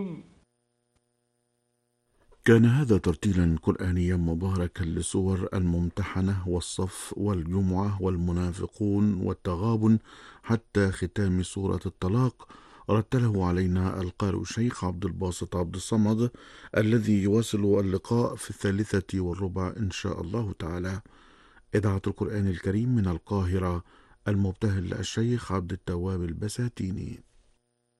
كان هذا ترتيلا قرآنيا مباركا لسور الممتحنة والصف والجمعة والمنافقون والتغابن حتى ختام سورة الطلاق. رتله علينا القارئ الشيخ عبد الباسط عبد الصمد، الذي يواصل اللقاء في 3:15 إن شاء الله تعالى. إذاعة القرآن الكريم من القاهرة، المبتهل الشيخ عبد التواب البساتيني.